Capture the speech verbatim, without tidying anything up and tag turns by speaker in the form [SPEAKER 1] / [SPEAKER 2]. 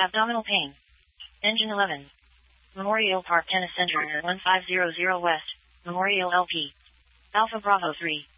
[SPEAKER 1] Abdominal pain. Engine eleven. Memorial Park Tennis Center, one five zero zero West, Memorial L P. Alpha Bravo three.